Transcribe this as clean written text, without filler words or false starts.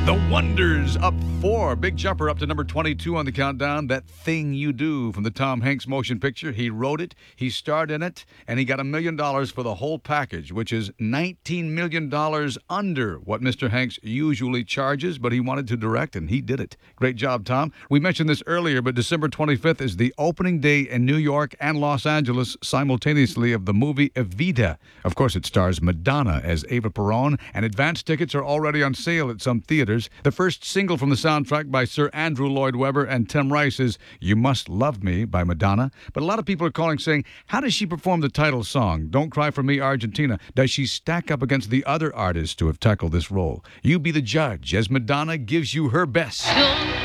The Wonders up 4. Big jumper up to number 22 on the countdown. That Thing You Do from the Tom Hanks motion picture. He wrote it, he starred in it, and he got $1 million for the whole package, which is $19 million under what Mr. Hanks usually charges, but he wanted to direct, and he did it. Great job, Tom. We mentioned this earlier, but December 25th is the opening day in New York and Los Angeles simultaneously of the movie Evita. Of course, it stars Madonna as Eva Perón, and advance tickets are already on sale at some theaters. The first single from the soundtrack by Sir Andrew Lloyd Webber and Tim Rice is You Must Love Me by Madonna. But a lot of people are calling saying, how does she perform the title song, Don't Cry For Me, Argentina? Does she stack up against the other artists who have tackled this role? You be the judge as Madonna gives you her best.